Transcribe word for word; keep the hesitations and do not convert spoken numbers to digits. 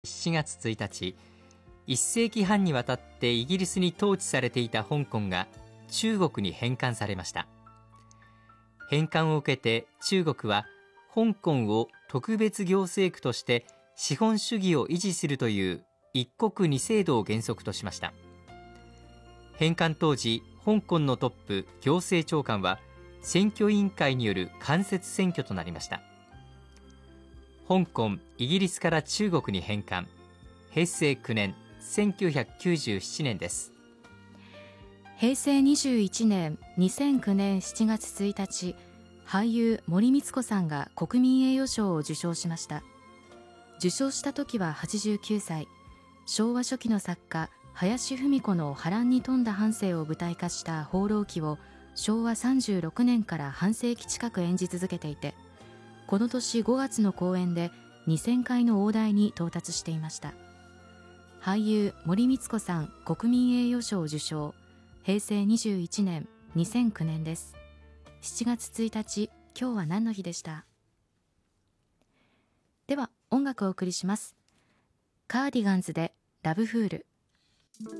しがつついたち、いっせいきはんにわたってイギリスに統治されていた香港が中国に返還されました。返還を受けて中国は香港を特別行政区として資本主義を維持するという一国二制度を原則としました。返還当時、香港のトップ行政長官は選挙委員会による間接選挙となりました。香港、イギリスから中国に返還、へいせいきゅうねん、せんきゅうひゃくきゅうじゅうななねんです。 へいせいにじゅういちねん、にせんきゅうねんしちがつついたち、俳優森光子さんが国民栄誉賞を受賞しました。受賞した時ははちじゅうきゅうさい、昭和初期の作家林芙美子の波乱に富んだ半生を舞台化した放浪記をしょうわさんじゅうろくねんから半世紀近く演じ続けていて、この年ごがつの公演でにせんかいの大台に到達していました。俳優森光子さん国民栄誉賞受賞、へいせいにじゅういちねん、にせんきゅうねんです。しちがつついたち、今日は何の日でした？では音楽をお送りします。カーディガンズでラブフール。